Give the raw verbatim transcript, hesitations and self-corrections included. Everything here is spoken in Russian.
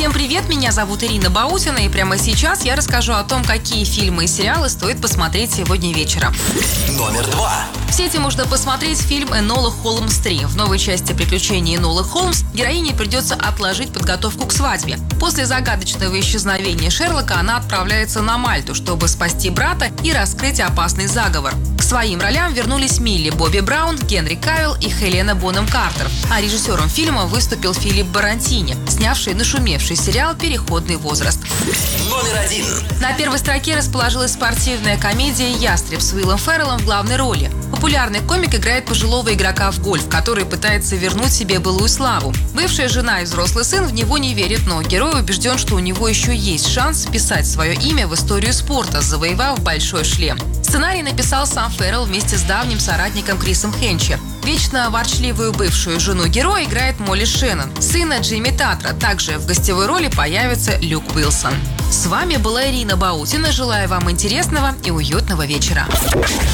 Всем привет, меня зовут Ирина Баутина, и прямо сейчас я расскажу о том, какие фильмы и сериалы стоит посмотреть сегодня вечером. Номер два. В сети можно посмотреть фильм «Энола Холмс три». В новой части приключений Энолы Холмс героине придется отложить подготовку к свадьбе. После загадочного исчезновения Шерлока она отправляется на Мальту, чтобы спасти брата и раскрыть опасный заговор. К своим ролям вернулись Милли Бобби Браун, Генри Кавилл и Хелена Бонем Картер. А режиссером фильма выступил Филипп Барантини, снявший нашумевший сериал «Переходный возраст». Номер один. На первой строке расположилась спортивная комедия «Ястреб» с Уиллом Ферреллом в главной роли. Популярный комик играет пожилого игрока в гольф, который пытается вернуть себе былую славу. Бывшая жена и взрослый сын в него не верят, но герой убежден, что у него еще есть шанс вписать свое имя в историю спорта, завоевав большой шлем. Сценарий написал сам Феррелл вместе с давним соратником Крисом Хенчи. Вечно ворчливую бывшую жену героя играет Молли Шеннон. Сына Джимми Татра. Также в гостевой роли появится Люк Уилсон. С вами была Ирина Баутина. Желаю вам интересного и уютного вечера.